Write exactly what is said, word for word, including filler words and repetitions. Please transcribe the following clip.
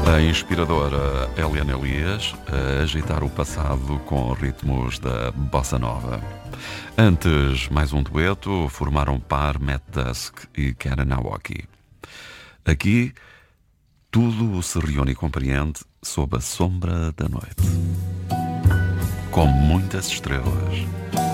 A inspiradora Eliana Elias a agitar o passado com ritmos da bossa nova. Antes, mais um dueto, formaram par Matt Dusk e Karen Nawaki. Aqui, tudo se reúne e compreende sob a sombra da noite. Com muitas estrelas.